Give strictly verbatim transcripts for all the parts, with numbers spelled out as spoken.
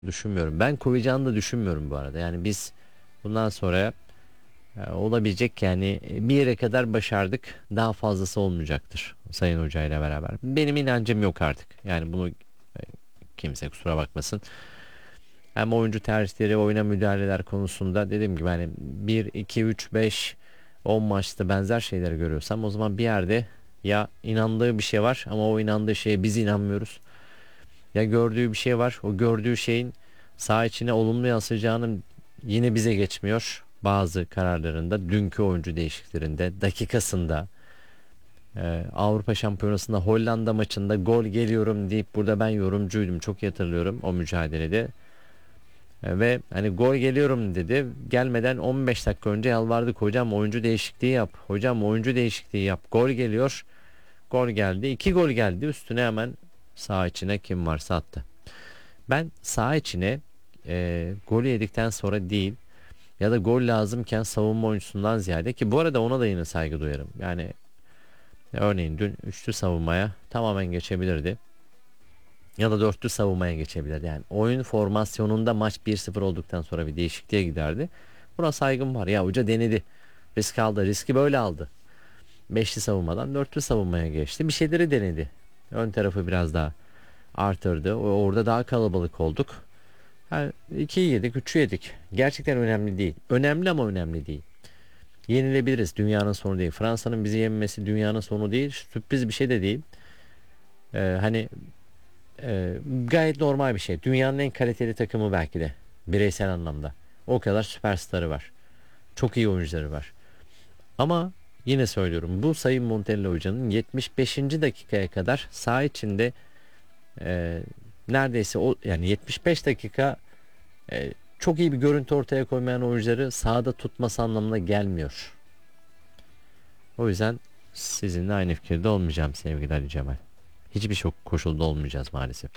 düşünmüyorum. Ben kovacağını da düşünmüyorum bu arada. Yani biz bundan sonra e, olabilecek yani e, bir yere kadar başardık. Daha fazlası olmayacaktır Sayın Hoca ile beraber. Benim inancım yok artık. Yani bunu e, kimse kusura bakmasın. Hem oyuncu tercihleri, oyuna müdahaleler konusunda dediğim gibi hani bir, iki, üç, beş, on maçta benzer şeyleri görüyorsam o zaman bir yerde ya inandığı bir şey var ama o inandığı şeye biz inanmıyoruz. Ya gördüğü bir şey var. O gördüğü şeyin saha içine olumlu yansıyacağının yine bize geçmiyor. Bazı kararlarında, dünkü oyuncu değişikliklerinde, dakikasında, e, Avrupa Şampiyonası'nda Hollanda maçında gol geliyorum deyip burada ben yorumcuydum. Çok iyi hatırlıyorum o mücadelede. E, ve hani gol geliyorum dedi. Gelmeden on beş dakika önce yalvardık. Hocam oyuncu değişikliği yap. Hocam oyuncu değişikliği yap. Gol geliyor. Gol geldi. İki gol geldi. Üstüne hemen saha içine kim varsa attı. Ben saha içine e, golü yedikten sonra değil ya da gol lazımken savunma oyuncusundan ziyade, ki bu arada ona da yine saygı duyarım. Yani örneğin dün üçlü savunmaya tamamen geçebilirdi. Ya da dörtlü savunmaya geçebilirdi. Yani oyun formasyonunda maç bir sıfır olduktan sonra bir değişikliğe giderdi. Buna saygım var. Ya hoca denedi. Risk aldı. Riski böyle aldı. Beşli savunmadan dörtlü savunmaya geçti. Bir şeyleri denedi. Ön tarafı biraz daha artırdı. O- Orada daha kalabalık olduk. Ha, ikiyi yedik, üçü yedik. Gerçekten önemli değil. Önemli ama önemli değil. Yenilebiliriz. Dünyanın sonu değil. Fransa'nın bizi yenmesi dünyanın sonu değil. Sürpriz bir şey de değil. Ee, hani e, gayet normal bir şey. Dünyanın en kaliteli takımı belki de. Bireysel anlamda. O kadar süperstarı var. Çok iyi oyuncuları var. Ama yine söylüyorum. Bu Sayın Montella Hoca'nın yetmiş beşinci dakikaya kadar saha içinde e, neredeyse o yani yetmiş beş dakika e, çok iyi bir görüntü ortaya koymayan oyuncuları sahada tutması anlamına gelmiyor. O yüzden sizinle aynı fikirde olmayacağım sevgili Ali Cemal. Hiçbir çok koşulda olmayacağız maalesef.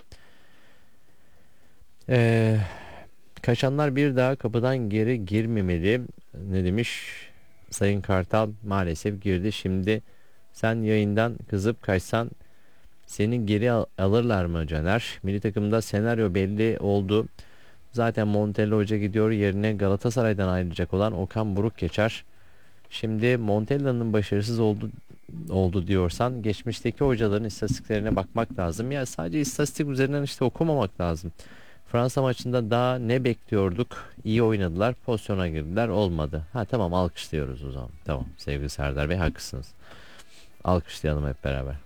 Ee, Kaçanlar bir daha kapıdan geri girmemeli. Ne demiş? Sayın Kartal maalesef girdi. Şimdi sen yayından kızıp kaçsan seni geri al- alırlar mı Caner? Milli takımda senaryo belli oldu. Zaten Montella Hoca gidiyor, yerine Galatasaray'dan ayrılacak olan Okan Buruk geçer. Şimdi Montella'nın başarısız oldu oldu diyorsan geçmişteki hocaların istatistiklerine bakmak lazım. Ya sadece istatistik üzerinden işte okumamak lazım. Fransa maçında daha ne bekliyorduk? İyi oynadılar, pozisyona girdiler, olmadı. Ha tamam, alkışlıyoruz o zaman. Tamam sevgili Serdar Bey, haklısınız. Alkışlayalım hep beraber.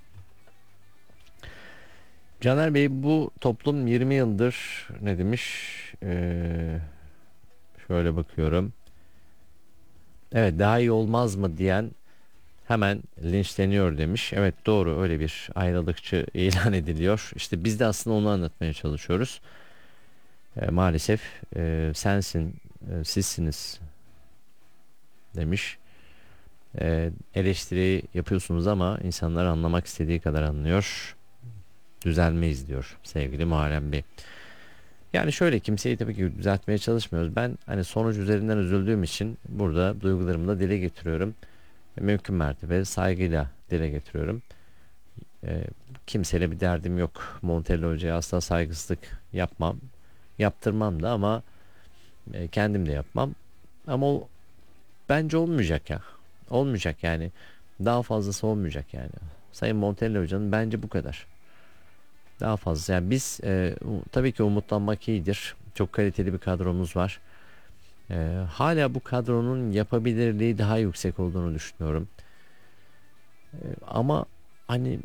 Caner Bey, bu toplum yirmi yıldır ne demiş? Ee, Şöyle bakıyorum. Evet, daha iyi olmaz mı diyen hemen linçleniyor demiş. Evet doğru, öyle bir ayrılıkçı ilan ediliyor. İşte biz de aslında onu anlatmaya çalışıyoruz. E, maalesef e, sensin, e, sizsiniz demiş. E, eleştiri yapıyorsunuz ama insanlar anlamak istediği kadar anlıyor. Düzelmeyiz diyor sevgili Muharrem Bey. Yani şöyle, kimseyi tabii ki düzeltmeye çalışmıyoruz. Ben hani sonuç üzerinden üzüldüğüm için burada duygularımı da dile getiriyorum. Mümkün mertebe saygıyla dile getiriyorum. E, Kimseyle bir derdim yok. Montella Hoca'ya asla saygısızlık yapmam. Yaptırmam da ama e, kendim de yapmam. Ama o bence olmayacak ya. Olmayacak yani. Daha fazlası olmayacak yani. Sayın Montella Hoca'nın bence bu kadar. Daha fazla. Yani biz e, u- tabii ki umutlanmak iyidir. Çok kaliteli bir kadromuz var. E, hala bu kadronun yapabilirliği daha yüksek olduğunu düşünüyorum. E, ama hani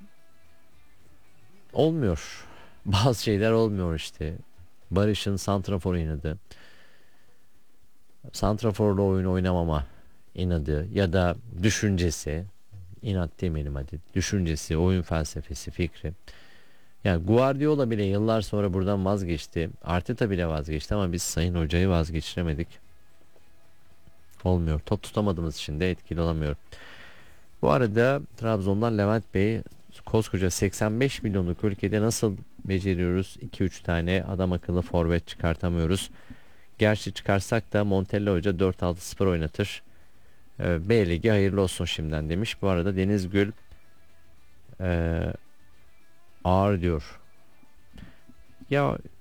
olmuyor. Bazı şeyler olmuyor işte. Barış'ın santrafor inadı, santraforla oyun oynamama inadı ya da düşüncesi, inat demeyelim hadi, düşüncesi, oyun felsefesi, fikri. Yani Guardiola bile yıllar sonra buradan vazgeçti. Arteta bile vazgeçti ama biz Sayın Hoca'yı vazgeçiremedik. Olmuyor. Top tutamadığımız için de etkili olamıyor. Bu arada Trabzon'dan Levent Bey, koskoca seksen beş milyonluk ülkede nasıl beceriyoruz iki üç tane adam akıllı forvet çıkartamıyoruz? Gerçi çıkarsak da Montella Hoca dört altı sıfır oynatır. Ee, B Ligi hayırlı olsun şimdiden demiş. Bu arada Deniz Gül e, ağır diyor. Ya